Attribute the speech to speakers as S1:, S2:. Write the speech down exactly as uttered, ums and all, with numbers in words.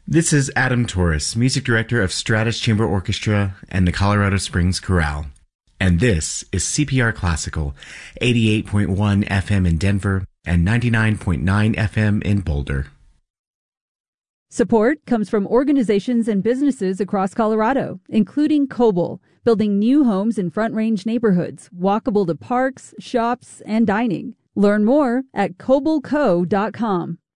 S1: This is Adam Torres, Music Director of Stratus Chamber Orchestra and the Colorado Springs Chorale. And this is C P R Classical, eighty-eight point one F M in Denver and ninety-nine point nine F M in Boulder.
S2: Support comes from organizations and businesses across Colorado, including Coble, building new homes in Front Range neighborhoods, walkable to parks, shops, and dining. Learn more at coble co dot com.